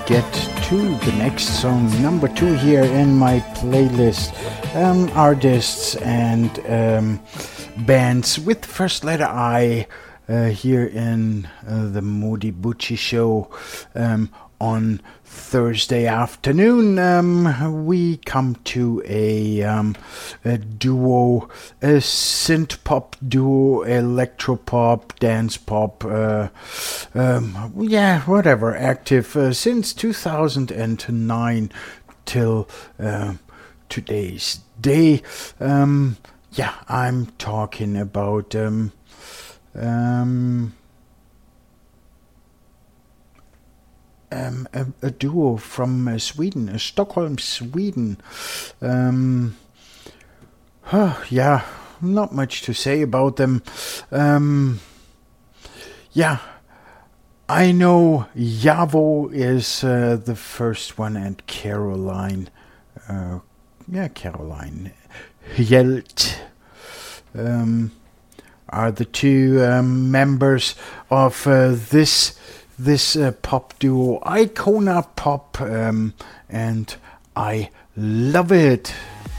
get to the next song, number 2 here in my playlist. Artists and bands with first letter I here in the Modi Bucci show on Thursday afternoon. We come to a duo, a synth pop duo, electropop, dance pop, whatever, active since 2009 till today's day. I'm talking about a duo from Sweden, Stockholm, Sweden. Not much to say about them. I know Javo is the first one, and Caroline Hjelt are the two members of this pop duo, Icona Pop, and I love it.